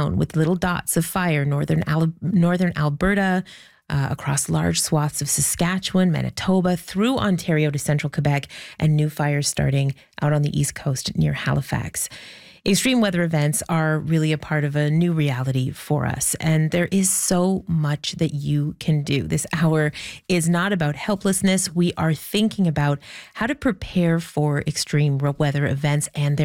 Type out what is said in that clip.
zone with little dots of fire, northern Alberta, across large swaths of Saskatchewan, Manitoba, through Ontario to central Quebec, and new fires starting out on the east coast near Halifax. Extreme weather events are really a part of a new reality for us, and there is so much that you can do. This hour is not about helplessness. We are thinking about how to prepare for extreme weather events and their